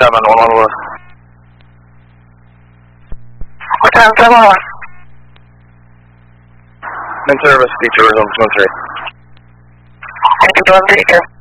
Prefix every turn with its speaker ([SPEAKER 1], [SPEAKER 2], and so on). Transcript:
[SPEAKER 1] 1111.
[SPEAKER 2] What time, 711?
[SPEAKER 1] In service, feature results 13.
[SPEAKER 2] Thank you, 1232.